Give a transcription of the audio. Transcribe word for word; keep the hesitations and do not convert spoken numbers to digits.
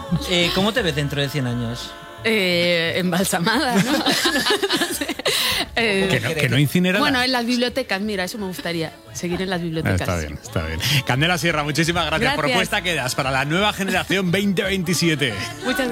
Eh, ¿Cómo te ves dentro de cien años? Eh, embalsamada, ¿no? No sé. Eh, Que no, que no incinerada. bueno, en las bibliotecas, mira, eso me gustaría, seguir en las bibliotecas. Está bien, está bien. Candela Sierra, muchísimas gracias. Gracias. Propuesta que das para la nueva generación veinte veintisiete. Muchas